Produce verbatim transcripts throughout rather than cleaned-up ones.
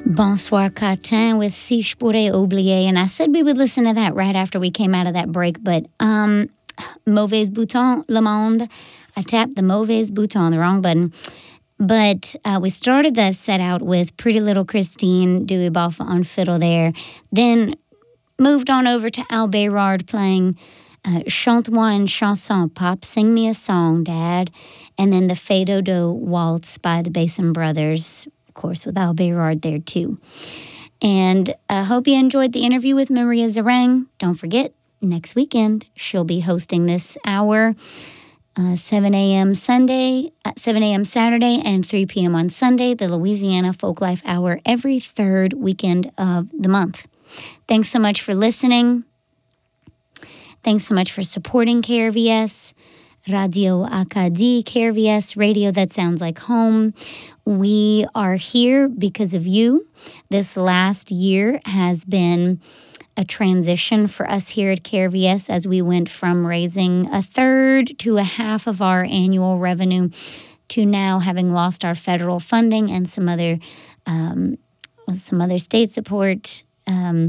Bonsoir Catin with Si Je Pourrais Oublier. And I said we would listen to that right after we came out of that break, but um, Mauvais Bouton, Le Monde. I tapped the Mauvais Bouton, the wrong button. But uh, we started that set out with Pretty Little Christine, Dewey Boffa on fiddle there. Then moved on over to Al Bayrard playing uh, Chante-moi une chanson, Pop, Sing Me a Song, Dad. And then the Fado Waltz by the Basin Brothers, of course, with Al Bayrard there too. And I hope you enjoyed the interview with Maria Zarang. Don't forget, next weekend, she'll be hosting this hour, uh, seven a.m. Sunday, uh, seven a.m. Saturday, and three p.m. on Sunday, the Louisiana Folklife Hour every third weekend of the month. Thanks so much for listening. Thanks so much for supporting K R V S. Radio Acadie, K R V S, radio that sounds like home. We are here because of you. This last year has been a transition for us here at K R V S as we went from raising a third to a half of our annual revenue to now having lost our federal funding and some other um, some other state support. Um,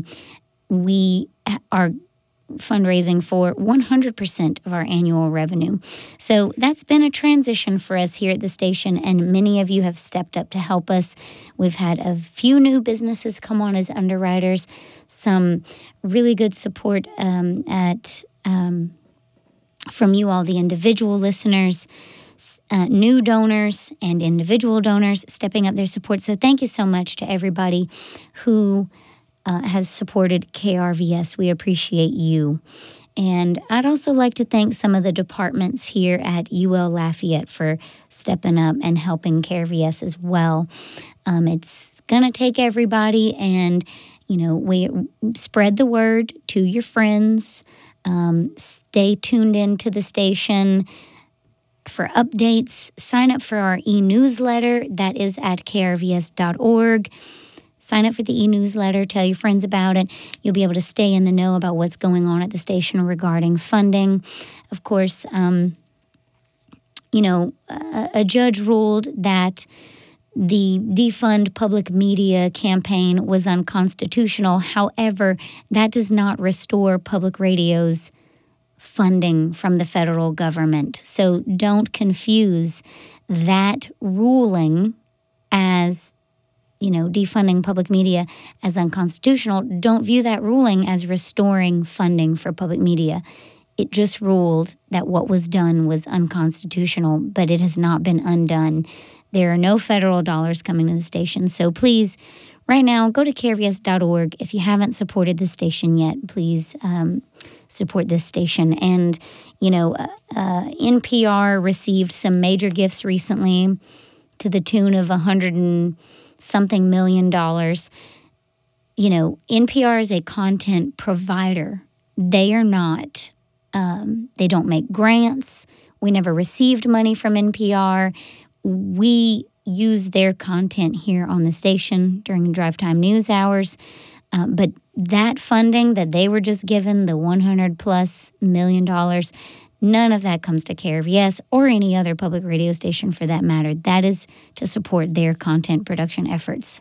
we are fundraising for one hundred percent of our annual revenue. So that's been a transition for us here at the station, and many of you have stepped up to help us. We've had a few new businesses come on as underwriters, some really good support um, at um, from you all, the individual listeners, uh, new donors and individual donors stepping up their support. So thank you so much to everybody who Uh, has supported K R V S. We appreciate you. And I'd also like to thank some of the departments here at U L Lafayette for stepping up and helping K R V S as well. Um, it's going to take everybody, and, you know, we spread the word to your friends. Um, stay tuned in to the station for updates. Sign up for our e-newsletter. That is at k r v s dot org. Sign up for the e-newsletter. Tell your friends about it. You'll be able to stay in the know about what's going on at the station regarding funding. Of course, um, you know, a, a judge ruled that the defund public media campaign was unconstitutional. However, that does not restore public radio's funding from the federal government. So don't confuse that ruling as, you know, defunding public media as unconstitutional. Don't view that ruling as restoring funding for public media. It just ruled that what was done was unconstitutional, but it has not been undone. There are no federal dollars coming to the station. So please, right now, go to k r v s dot org. If you haven't supported the station yet, please um, support this station. And, you know, uh, uh, N P R received some major gifts recently to the tune of a hundred and something million dollars. You know, N P R is a content provider. They are not, um, they don't make grants. We never received money from N P R. We use their content here on the station during drive time news hours. Uh, but that funding that they were just given, the one hundred plus million dollars, none of that comes to K R V S or any other public radio station for that matter. That is to support their content production efforts.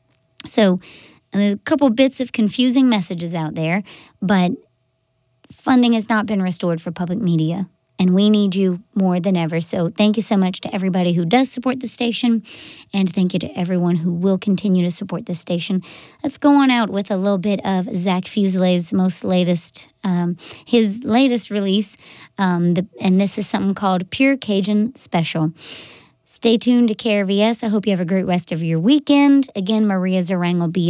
So there's a couple bits of confusing messages out there, but funding has not been restored for public media, and we need you more than ever. So thank you so much to everybody who does support the station, and thank you to everyone who will continue to support the station. Let's go on out with a little bit of Zach Fuseley's most latest, um, his latest release, um, the, and this is something called Pure Cajun Special. Stay tuned to K R V S. I hope you have a great rest of your weekend. Again, Maria Zarang will be